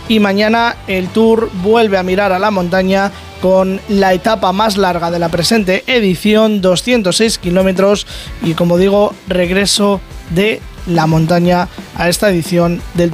y mañana el Tour vuelve a mirar a la montaña con la etapa más larga de la presente edición, 206 kilómetros, y como digo, regreso de la montaña a esta edición del